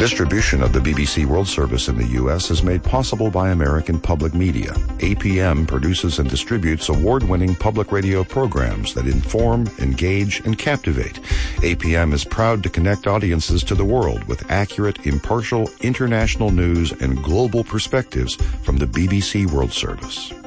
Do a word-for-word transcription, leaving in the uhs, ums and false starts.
Distribution of the B B C World Service in the U S is made possible by American Public Media. A P M produces and distributes award-winning public radio programs that inform, engage, and captivate. A P M is proud to connect audiences to the world with accurate, impartial, international news and global perspectives from the B B C World Service.